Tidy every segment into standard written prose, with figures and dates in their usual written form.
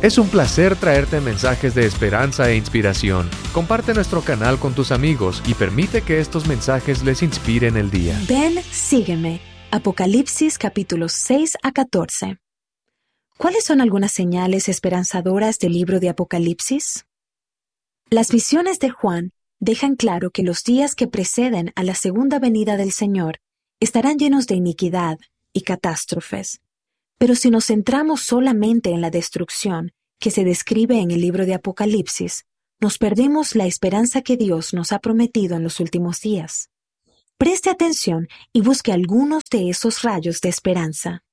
Es un placer traerte mensajes de esperanza e inspiración. Comparte nuestro canal con tus amigos y permite que estos mensajes les inspiren el día. Ven, sígueme. Apocalipsis capítulos 6 a 14. ¿Cuáles son algunas señales esperanzadoras del libro de Apocalipsis? Las visiones de Juan dejan claro que los días que preceden a la segunda venida del Señor estarán llenos de iniquidad y catástrofes. Pero si nos centramos solamente en la destrucción que se describe en el libro de Apocalipsis, nos perdemos la esperanza que Dios nos ha prometido en los últimos días. Preste atención y busque algunos de esos rayos de esperanza.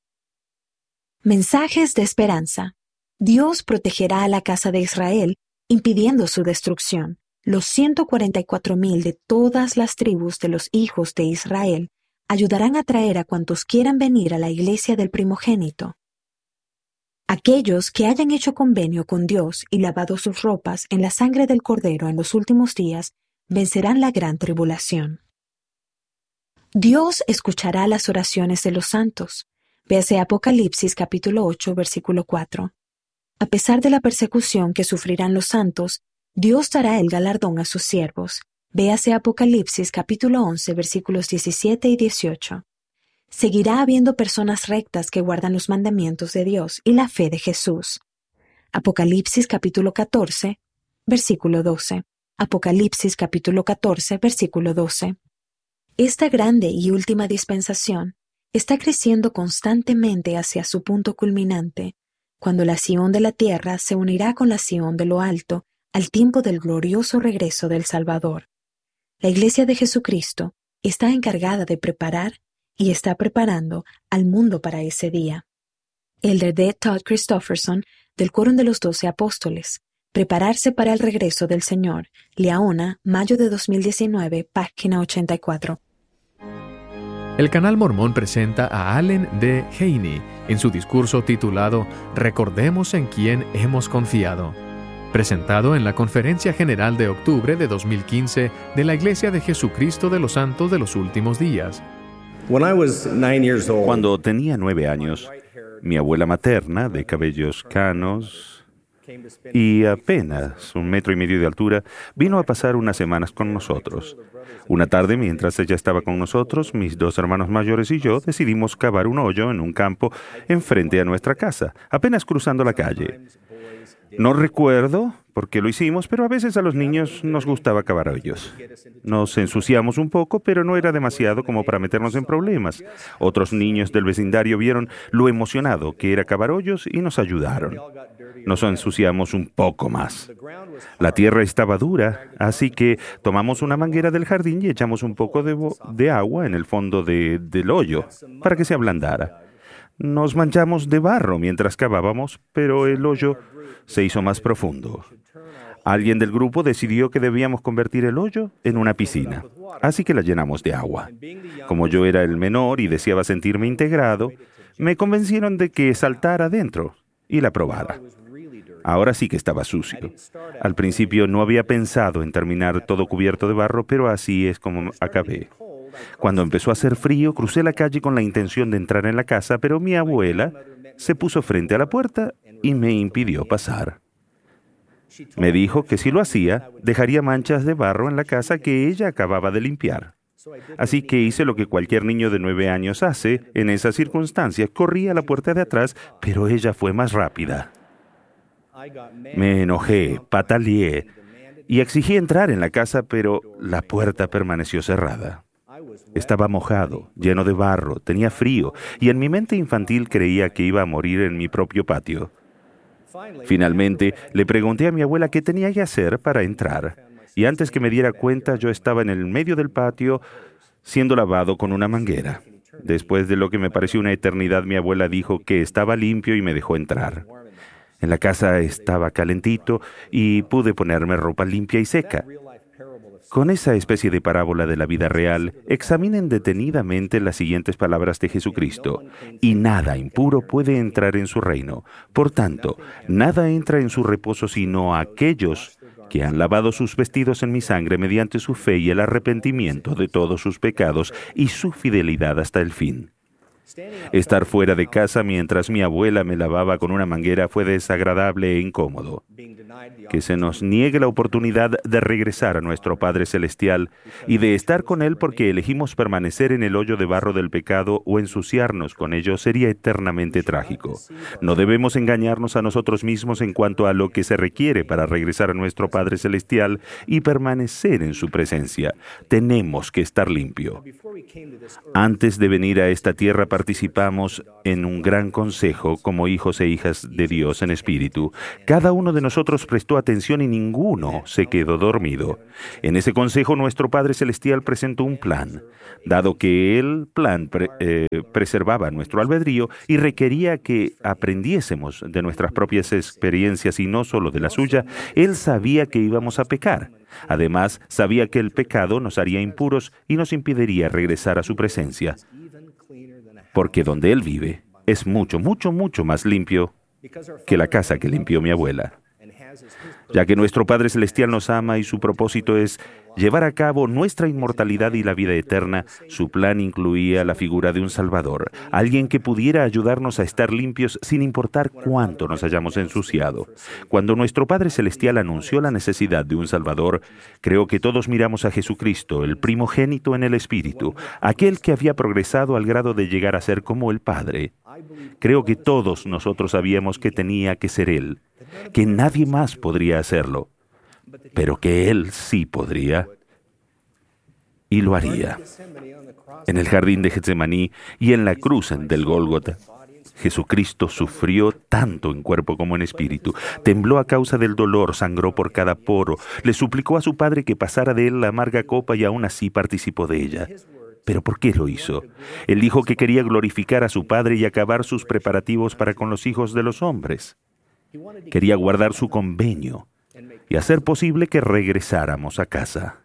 Mensajes de esperanza. Dios protegerá a la casa de Israel, impidiendo su destrucción. Los 144,000 de todas las tribus de los hijos de Israel ayudarán a traer a cuantos quieran venir a la iglesia del primogénito. Aquellos que hayan hecho convenio con Dios y lavado sus ropas en la sangre del Cordero en los últimos días, vencerán la gran tribulación. Dios escuchará las oraciones de los santos. Véase Apocalipsis capítulo 8, versículo 4. A pesar de la persecución que sufrirán los santos, Dios dará el galardón a sus siervos. Véase Apocalipsis capítulo 11, versículos 17 y 18. Seguirá habiendo personas rectas que guardan los mandamientos de Dios y la fe de Jesús. Apocalipsis capítulo 14, versículo 12. Apocalipsis capítulo 14, versículo 12. Esta grande y última dispensación está creciendo constantemente hacia su punto culminante, cuando la Sión de la tierra se unirá con la Sión de lo alto al tiempo del glorioso regreso del Salvador. La Iglesia de Jesucristo está encargada de preparar y está preparando al mundo para ese día. Elder D. Todd Christofferson, del Quórum de los 12 Apóstoles. Prepararse para el regreso del Señor. Liaona, mayo de 2019, página 84. El Canal Mormón presenta a Allen D. Haney en su discurso titulado Recordemos en quién hemos confiado, presentado en la Conferencia General de octubre de 2015 de la Iglesia de Jesucristo de los Santos de los Últimos Días. Cuando tenía 9 años, mi abuela materna, de cabellos canos y apenas 1,5 metros de altura, vino a pasar unas semanas con nosotros. Una tarde, mientras ella estaba con nosotros, mis 2 hermanos mayores y yo decidimos cavar un hoyo en un campo enfrente a nuestra casa, apenas cruzando la calle. No recuerdo por qué lo hicimos, pero a veces a los niños nos gustaba cavar hoyos. Nos ensuciamos un poco, pero no era demasiado como para meternos en problemas. Otros niños del vecindario vieron lo emocionado que era cavar hoyos y nos ayudaron. Nos ensuciamos un poco más. La tierra estaba dura, así que tomamos una manguera del jardín y echamos un poco de agua en el fondo del hoyo para que se ablandara. Nos manchamos de barro mientras cavábamos, pero el hoyo se hizo más profundo. Alguien del grupo decidió que debíamos convertir el hoyo en una piscina, así que la llenamos de agua. Como yo era el menor y deseaba sentirme integrado, me convencieron de que saltara adentro y la probara. Ahora sí que estaba sucio. Al principio no había pensado en terminar todo cubierto de barro, pero así es como acabé. Cuando empezó a hacer frío, crucé la calle con la intención de entrar en la casa, pero mi abuela se puso frente a la puerta y me impidió pasar. Me dijo que si lo hacía, dejaría manchas de barro en la casa que ella acababa de limpiar. Así que hice lo que cualquier niño de 9 años hace en esas circunstancias. Corrí a la puerta de atrás, pero ella fue más rápida. Me enojé, pataleé y exigí entrar en la casa, pero la puerta permaneció cerrada. Estaba mojado, lleno de barro, tenía frío, y en mi mente infantil creía que iba a morir en mi propio patio. Finalmente, le pregunté a mi abuela qué tenía que hacer para entrar, y antes que me diera cuenta, yo estaba en el medio del patio siendo lavado con una manguera. Después de lo que me pareció una eternidad, mi abuela dijo que estaba limpio y me dejó entrar. En la casa estaba calentito y pude ponerme ropa limpia y seca. Con esa especie de parábola de la vida real, examinen detenidamente las siguientes palabras de Jesucristo. Y nada impuro puede entrar en su reino. Por tanto, nada entra en su reposo sino aquellos que han lavado sus vestidos en mi sangre mediante su fe y el arrepentimiento de todos sus pecados y su fidelidad hasta el fin. Estar fuera de casa mientras mi abuela me lavaba con una manguera fue desagradable e incómodo. Que se nos niegue la oportunidad de regresar a nuestro Padre Celestial y de estar con Él porque elegimos permanecer en el hoyo de barro del pecado o ensuciarnos con ello sería eternamente trágico. No debemos engañarnos a nosotros mismos en cuanto a lo que se requiere para regresar a nuestro Padre Celestial y permanecer en su presencia. Tenemos que estar limpio. Antes de venir a esta tierra participamos en un gran consejo como hijos e hijas de Dios en espíritu. Cada uno de nosotros prestó atención y ninguno se quedó dormido. En ese consejo nuestro Padre Celestial presentó un plan. Dado que el plan preservaba nuestro albedrío y requería que aprendiésemos de nuestras propias experiencias y no solo de la suya, Él sabía que íbamos a pecar. Además, sabía que el pecado nos haría impuros y nos impediría regresar a su presencia. Porque donde Él vive es mucho, mucho, mucho más limpio que la casa que limpió mi abuela. Ya que nuestro Padre Celestial nos ama y su propósito es llevar a cabo nuestra inmortalidad y la vida eterna, su plan incluía la figura de un Salvador, alguien que pudiera ayudarnos a estar limpios sin importar cuánto nos hayamos ensuciado. Cuando nuestro Padre Celestial anunció la necesidad de un Salvador, creo que todos miramos a Jesucristo, el primogénito en el Espíritu, aquel que había progresado al grado de llegar a ser como el Padre. Creo que todos nosotros sabíamos que tenía que ser Él, que nadie más podría hacerlo, pero que Él sí podría y lo haría. En el jardín de Getsemaní y en la cruz del Gólgota, Jesucristo sufrió tanto en cuerpo como en espíritu. Tembló a causa del dolor, sangró por cada poro, le suplicó a su Padre que pasara de él la amarga copa y aún así participó de ella. ¿Pero por qué lo hizo? Él dijo que quería glorificar a su Padre y acabar sus preparativos para con los hijos de los hombres. Quería guardar su convenio y hacer posible que regresáramos a casa.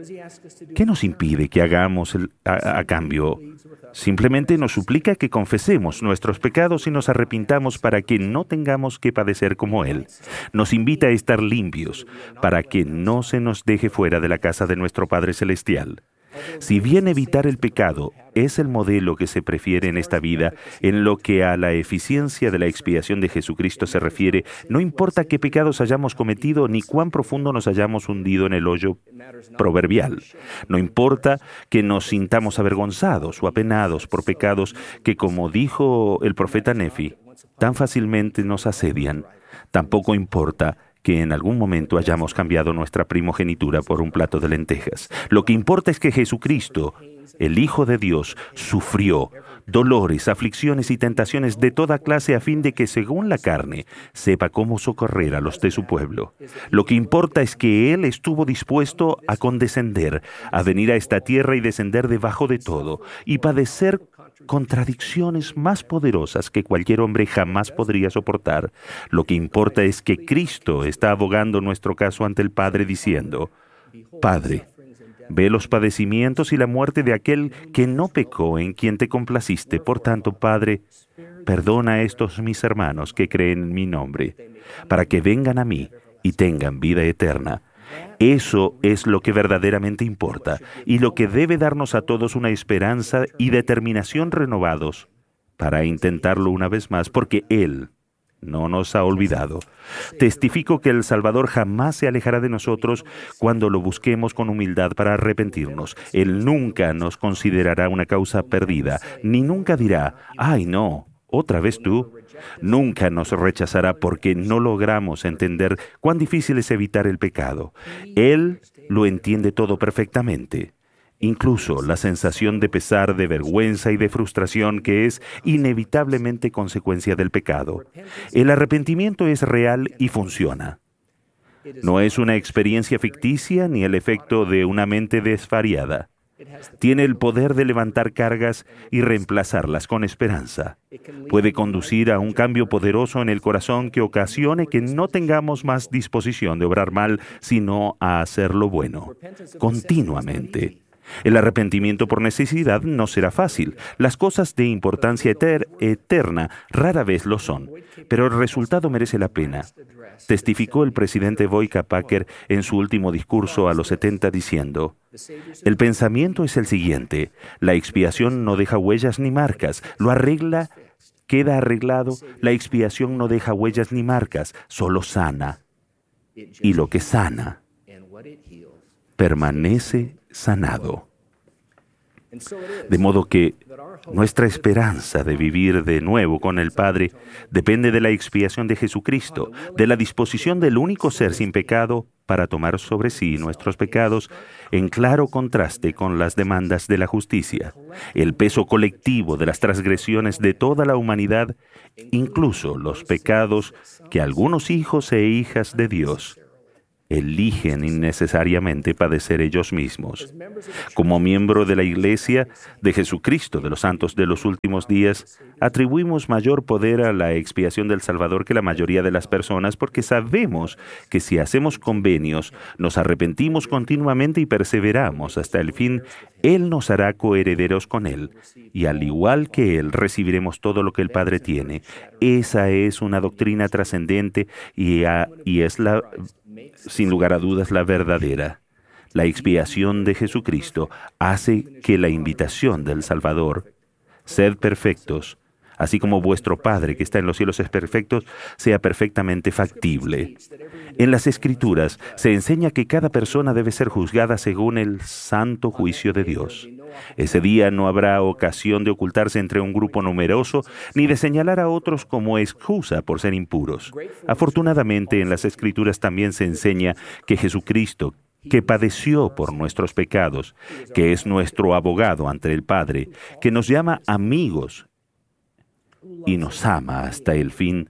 ¿Qué nos impide que hagamos a cambio? Simplemente nos suplica que confesemos nuestros pecados y nos arrepintamos para que no tengamos que padecer como Él. Nos invita a estar limpios para que no se nos deje fuera de la casa de nuestro Padre Celestial. Si bien evitar el pecado es el modelo que se prefiere en esta vida, en lo que a la eficiencia de la expiación de Jesucristo se refiere, no importa qué pecados hayamos cometido ni cuán profundo nos hayamos hundido en el hoyo proverbial. No importa que nos sintamos avergonzados o apenados por pecados que, como dijo el profeta Nefi, tan fácilmente nos asedian. Tampoco importa que en algún momento hayamos cambiado nuestra primogenitura por un plato de lentejas. Lo que importa es que Jesucristo, el Hijo de Dios, sufrió dolores, aflicciones y tentaciones de toda clase a fin de que, según la carne, sepa cómo socorrer a los de su pueblo. Lo que importa es que Él estuvo dispuesto a condescender, a venir a esta tierra y descender debajo de todo, y padecer contradicciones más poderosas que cualquier hombre jamás podría soportar. Lo que importa es que Cristo está abogando nuestro caso ante el Padre diciendo: Padre, ve los padecimientos y la muerte de aquel que no pecó, en quien te complaciste. Por tanto, Padre, perdona a estos mis hermanos que creen en mi nombre, para que vengan a mí y tengan vida eterna. Eso es lo que verdaderamente importa y lo que debe darnos a todos una esperanza y determinación renovados para intentarlo una vez más, porque Él no nos ha olvidado. Testifico que el Salvador jamás se alejará de nosotros cuando lo busquemos con humildad para arrepentirnos. Él nunca nos considerará una causa perdida, ni nunca dirá: ¡ay, no! ¿Otra vez tú? Nunca nos rechazará porque no logramos entender cuán difícil es evitar el pecado. Él lo entiende todo perfectamente, incluso la sensación de pesar, de vergüenza y de frustración que es inevitablemente consecuencia del pecado. El arrepentimiento es real y funciona. No es una experiencia ficticia ni el efecto de una mente desvariada. Tiene el poder de levantar cargas y reemplazarlas con esperanza. Puede conducir a un cambio poderoso en el corazón que ocasione que no tengamos más disposición de obrar mal, sino a hacer lo bueno, continuamente. El arrepentimiento por necesidad no será fácil. Las cosas de importancia eterna rara vez lo son, pero el resultado merece la pena. Testificó el presidente Boyka Packer en su último discurso a los 70 diciendo: el pensamiento es el siguiente: la expiación no deja huellas ni marcas, lo arregla, queda arreglado, la expiación no deja huellas ni marcas, solo sana. Y lo que sana permanece sanado. De modo que nuestra esperanza de vivir de nuevo con el Padre depende de la expiación de Jesucristo, de la disposición del único ser sin pecado para tomar sobre sí nuestros pecados, en claro contraste con las demandas de la justicia, el peso colectivo de las transgresiones de toda la humanidad, incluso los pecados que algunos hijos e hijas de Dios eligen innecesariamente padecer ellos mismos. Como miembro de la Iglesia de Jesucristo de los Santos de los Últimos Días, atribuimos mayor poder a la expiación del Salvador que la mayoría de las personas, porque sabemos que si hacemos convenios, nos arrepentimos continuamente y perseveramos hasta el fin, Él nos hará coherederos con Él, y al igual que Él, recibiremos todo lo que el Padre tiene. Esa es una doctrina trascendente y es sin lugar a dudas, la verdadera. La expiación de Jesucristo hace que la invitación del Salvador, sed perfectos, así como vuestro Padre que está en los cielos es perfecto, sea perfectamente factible. En las Escrituras se enseña que cada persona debe ser juzgada según el santo juicio de Dios. Ese día no habrá ocasión de ocultarse entre un grupo numeroso ni de señalar a otros como excusa por ser impuros. Afortunadamente, en las Escrituras también se enseña que Jesucristo, que padeció por nuestros pecados, que es nuestro abogado ante el Padre, que nos llama amigos y nos ama hasta el fin,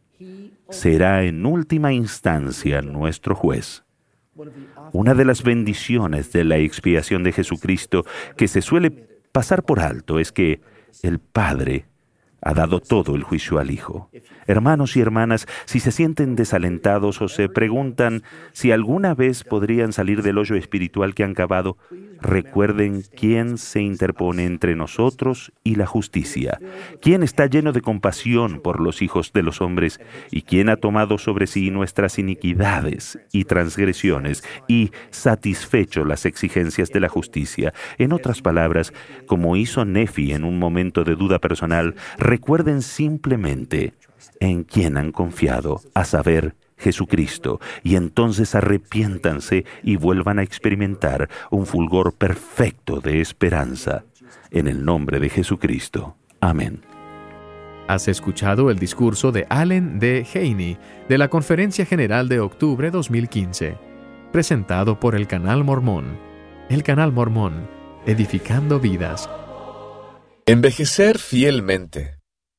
será en última instancia nuestro juez. Una de las bendiciones de la expiación de Jesucristo que se suele pasar por alto es que el Padre ha dado todo el juicio al Hijo. Hermanos y hermanas, si se sienten desalentados o se preguntan si alguna vez podrían salir del hoyo espiritual que han cavado, recuerden quién se interpone entre nosotros y la justicia, quién está lleno de compasión por los hijos de los hombres y quién ha tomado sobre sí nuestras iniquidades y transgresiones y satisfecho las exigencias de la justicia. En otras palabras, como hizo Nefi en un momento de duda personal, recuerden simplemente en quién han confiado, a saber, Jesucristo, y entonces arrepiéntanse y vuelvan a experimentar un fulgor perfecto de esperanza. En el nombre de Jesucristo. Amén. Has escuchado el discurso de Allen D. Haney de la Conferencia General de octubre 2015, presentado por el Canal Mormón. El Canal Mormón, edificando vidas. Envejecer fielmente.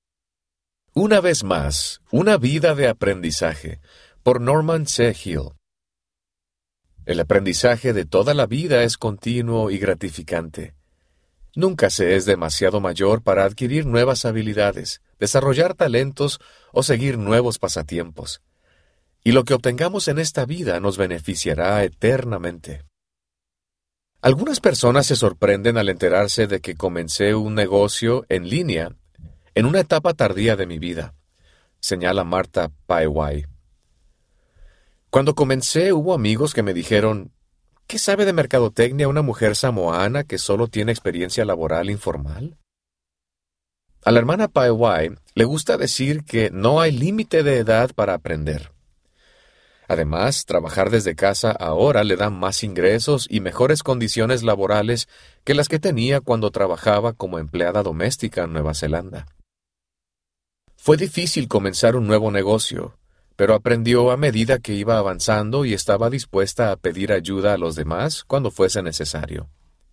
Una vez más, una vida de aprendizaje, por Norman C. Hill. El aprendizaje de toda la vida es continuo y gratificante. Nunca se es demasiado mayor para adquirir nuevas habilidades, desarrollar talentos o seguir nuevos pasatiempos. Y lo que obtengamos en esta vida nos beneficiará eternamente. Algunas personas se sorprenden al enterarse de que comencé un negocio en línea en una etapa tardía de mi vida, señala Martha Paiwai. Cuando comencé hubo amigos que me dijeron, ¿qué sabe de mercadotecnia una mujer samoana que solo tiene experiencia laboral informal? A la hermana Paiwai le gusta decir que no hay límite de edad para aprender. Además, trabajar desde casa ahora le da más ingresos y mejores condiciones laborales que las que tenía cuando trabajaba como empleada doméstica en Nueva Zelanda. Fue difícil comenzar un nuevo negocio, pero aprendió a medida que iba avanzando y estaba dispuesta a pedir ayuda a los demás cuando fuese necesario.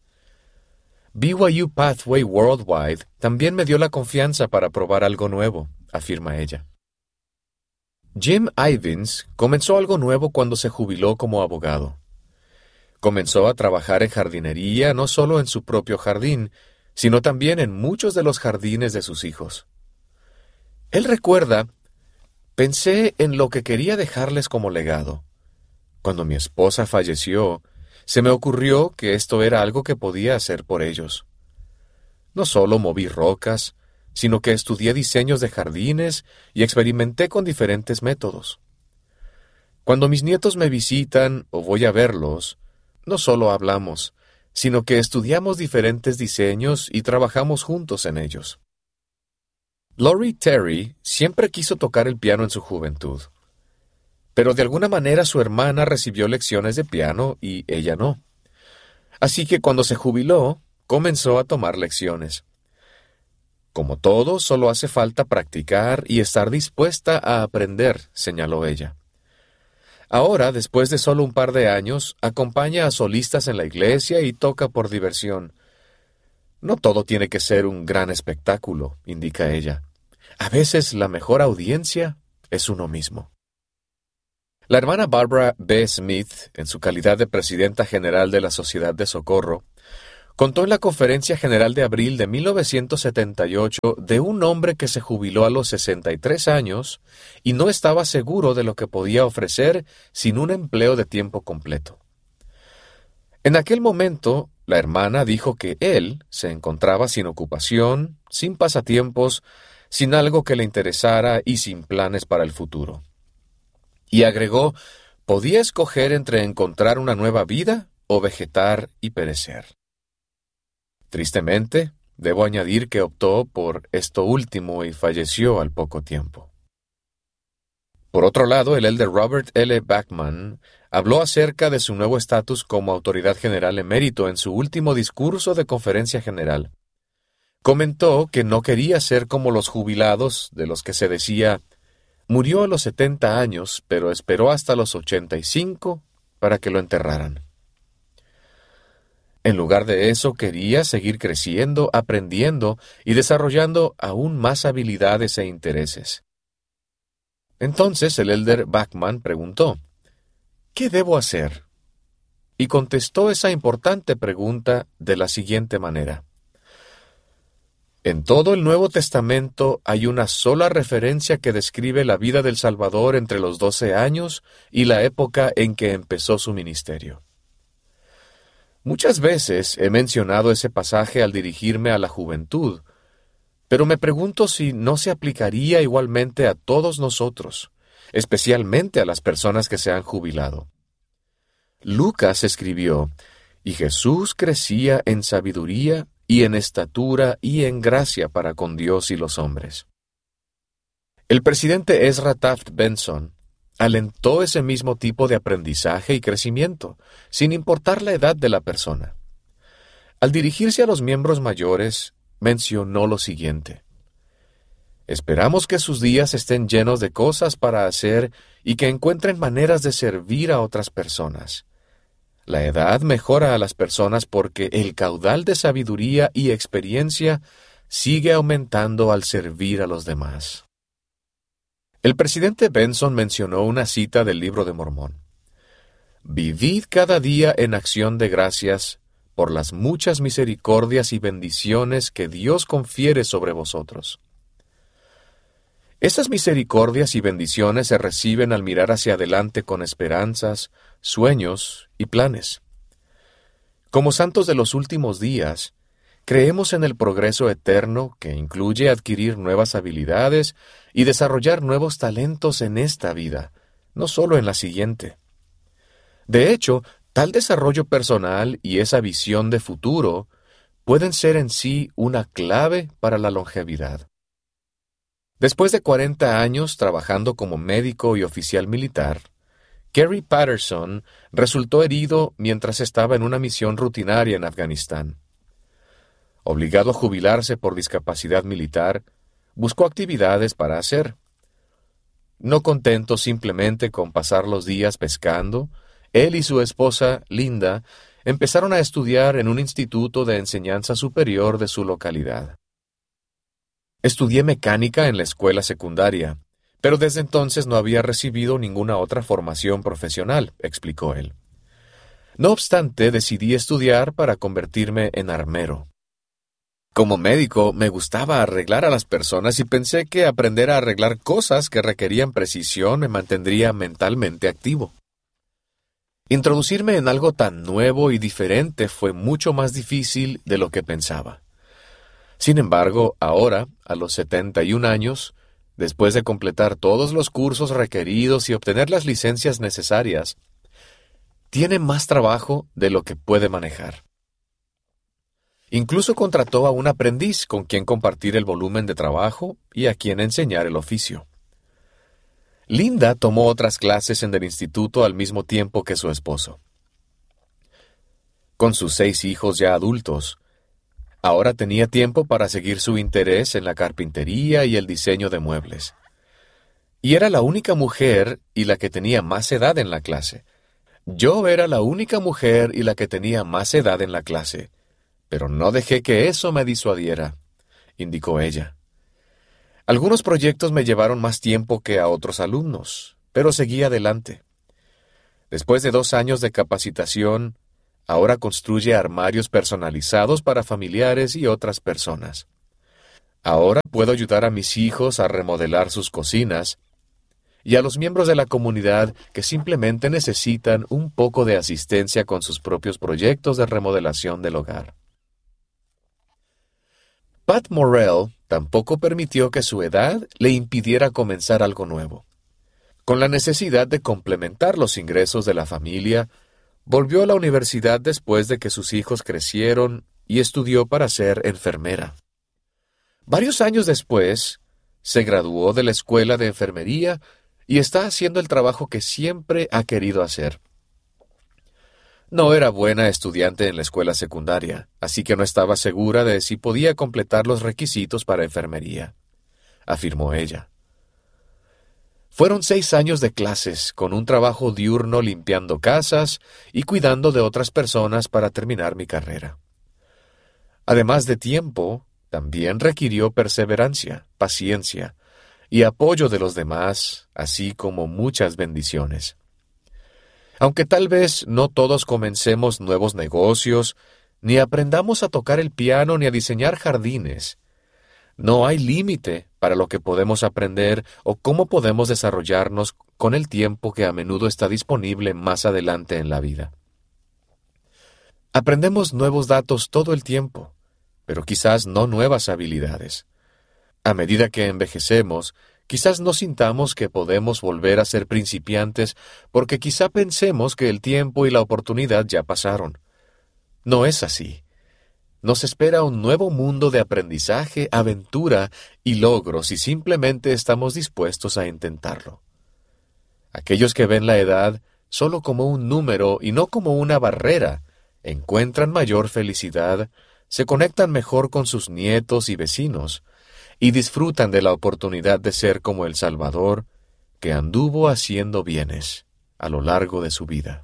BYU Pathway Worldwide también me dio la confianza para probar algo nuevo, afirma ella. Jim Ivins comenzó algo nuevo cuando se jubiló como abogado. Comenzó a trabajar en jardinería no solo en su propio jardín, sino también en muchos de los jardines de sus hijos. Él recuerda, pensé en lo que quería dejarles como legado. Cuando mi esposa falleció, se me ocurrió que esto era algo que podía hacer por ellos. No solo moví rocas, sino que estudié diseños de jardines y experimenté con diferentes métodos. Cuando mis nietos me visitan o voy a verlos, no solo hablamos, sino que estudiamos diferentes diseños y trabajamos juntos en ellos. Lori Terry siempre quiso tocar el piano en su juventud, pero de alguna manera su hermana recibió lecciones de piano y ella no. Así que cuando se jubiló, comenzó a tomar lecciones. Como todo, solo hace falta practicar y estar dispuesta a aprender, señaló ella. Ahora, después de solo un par de años, acompaña a solistas en la iglesia y toca por diversión. No todo tiene que ser un gran espectáculo, indica ella. A veces la mejor audiencia es uno mismo. La hermana Barbara B. Smith, en su calidad de presidenta general de la Sociedad de Socorro, contó en la Conferencia General de abril de 1978 de un hombre que se jubiló a los 63 años y no estaba seguro de lo que podía ofrecer sin un empleo de tiempo completo. En aquel momento, la hermana dijo que él se encontraba sin ocupación, sin pasatiempos, sin algo que le interesara y sin planes para el futuro. Y agregó, podía escoger entre encontrar una nueva vida o vegetar y perecer. Tristemente, debo añadir que optó por esto último y falleció al poco tiempo. Por otro lado, el elder Robert L. Bachman habló acerca de su nuevo estatus como autoridad general emérito en su último discurso de conferencia general. Comentó que no quería ser como los jubilados de los que se decía, murió a los 70 años, pero esperó hasta los 85 para que lo enterraran. En lugar de eso, quería seguir creciendo, aprendiendo y desarrollando aún más habilidades e intereses. Entonces el elder Bachman preguntó, ¿qué debo hacer? Y contestó esa importante pregunta de la siguiente manera. En todo el Nuevo Testamento hay una sola referencia que describe la vida del Salvador entre los 12 años y la época en que empezó su ministerio. Muchas veces he mencionado ese pasaje al dirigirme a la juventud, pero me pregunto si no se aplicaría igualmente a todos nosotros, especialmente a las personas que se han jubilado. Lucas escribió, y Jesús crecía en sabiduría y en estatura y en gracia para con Dios y los hombres. El presidente Ezra Taft Benson alentó ese mismo tipo de aprendizaje y crecimiento, sin importar la edad de la persona. Al dirigirse a los miembros mayores, mencionó lo siguiente. Esperamos que sus días estén llenos de cosas para hacer y que encuentren maneras de servir a otras personas. La edad mejora a las personas porque el caudal de sabiduría y experiencia sigue aumentando al servir a los demás. El presidente Benson mencionó una cita del Libro de Mormón. Vivid cada día en acción de gracias por las muchas misericordias y bendiciones que Dios confiere sobre vosotros. Estas misericordias y bendiciones se reciben al mirar hacia adelante con esperanzas, sueños y planes. Como santos de los últimos días, creemos en el progreso eterno que incluye adquirir nuevas habilidades y desarrollar nuevos talentos en esta vida, no solo en la siguiente. De hecho, tal desarrollo personal y esa visión de futuro pueden ser en sí una clave para la longevidad. Después de 40 años trabajando como médico y oficial militar, Kerry Patterson resultó herido mientras estaba en una misión rutinaria en Afganistán. Obligado a jubilarse por discapacidad militar, buscó actividades para hacer. No contento simplemente con pasar los días pescando, él y su esposa, Linda, empezaron a estudiar en un instituto de enseñanza superior de su localidad. Estudié mecánica en la escuela secundaria, pero desde entonces no había recibido ninguna otra formación profesional, explicó él. No obstante, decidí estudiar para convertirme en armero. Como médico, me gustaba arreglar a las personas y pensé que aprender a arreglar cosas que requerían precisión me mantendría mentalmente activo. Introducirme en algo tan nuevo y diferente fue mucho más difícil de lo que pensaba. Sin embargo, ahora, a los 71 años, después de completar todos los cursos requeridos y obtener las licencias necesarias, tiene más trabajo de lo que puede manejar. Incluso contrató a un aprendiz con quien compartir el volumen de trabajo y a quien enseñar el oficio. Linda tomó otras clases en el instituto al mismo tiempo que su esposo. Con sus 6 hijos ya adultos, ahora tenía tiempo para seguir su interés en la carpintería y el diseño de muebles. Y era la única mujer y la que tenía más edad en la clase. Yo era la única mujer y la que tenía más edad en la clase, pero no dejé que eso me disuadiera, indicó ella. Algunos proyectos me llevaron más tiempo que a otros alumnos, pero seguí adelante. Después de 2 años de capacitación, ahora construye armarios personalizados para familiares y otras personas. Ahora puedo ayudar a mis hijos a remodelar sus cocinas y a los miembros de la comunidad que simplemente necesitan un poco de asistencia con sus propios proyectos de remodelación del hogar. Pat Morrell tampoco permitió que su edad le impidiera comenzar algo nuevo. Con la necesidad de complementar los ingresos de la familia, volvió a la universidad después de que sus hijos crecieron y estudió para ser enfermera. Varios años después, se graduó de la escuela de enfermería y está haciendo el trabajo que siempre ha querido hacer. No era buena estudiante en la escuela secundaria, así que no estaba segura de si podía completar los requisitos para enfermería, afirmó ella. Fueron 6 años de clases, con un trabajo diurno limpiando casas y cuidando de otras personas para terminar mi carrera. Además de tiempo, también requirió perseverancia, paciencia y apoyo de los demás, así como muchas bendiciones. Aunque tal vez no todos comencemos nuevos negocios, ni aprendamos a tocar el piano ni a diseñar jardines, no hay límite para lo que podemos aprender o cómo podemos desarrollarnos con el tiempo que a menudo está disponible más adelante en la vida. Aprendemos nuevos datos todo el tiempo, pero quizás no nuevas habilidades. A medida que envejecemos, quizás no sintamos que podemos volver a ser principiantes porque quizá pensemos que el tiempo y la oportunidad ya pasaron. No es así. Nos espera un nuevo mundo de aprendizaje, aventura y logros si simplemente estamos dispuestos a intentarlo. Aquellos que ven la edad solo como un número y no como una barrera, encuentran mayor felicidad, se conectan mejor con sus nietos y vecinos, y disfrutan de la oportunidad de ser como el Salvador, que anduvo haciendo bienes a lo largo de su vida.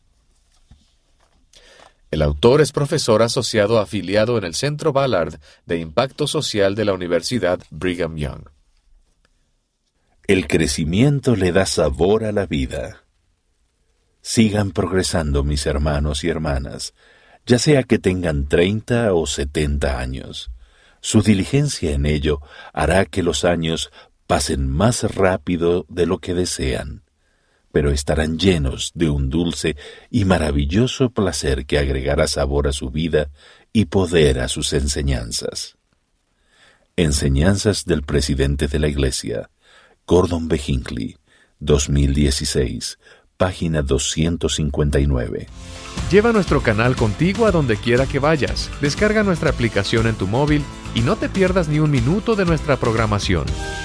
El autor es profesor asociado afiliado en el Centro Ballard de Impacto Social de la Universidad Brigham Young. El crecimiento le da sabor a la vida. Sigan progresando, mis hermanos y hermanas, ya sea que tengan 30 o 70 años. Su diligencia en ello hará que los años pasen más rápido de lo que desean, pero estarán llenos de un dulce y maravilloso placer que agregará sabor a su vida y poder a sus enseñanzas. Enseñanzas del presidente de la Iglesia, Gordon B. Hinckley, 2016, página 259. Lleva nuestro canal contigo a donde quiera que vayas. Descarga nuestra aplicación en tu móvil y no te pierdas ni un minuto de nuestra programación.